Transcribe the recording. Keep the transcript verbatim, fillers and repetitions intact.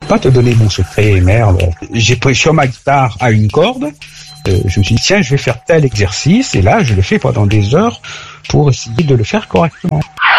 pas te donner mon secret, merde. J'ai pris sur ma guitare à une corde, euh, je me suis dit, tiens, je vais faire tel exercice, et là, je le fais pendant des heures pour essayer de le faire correctement.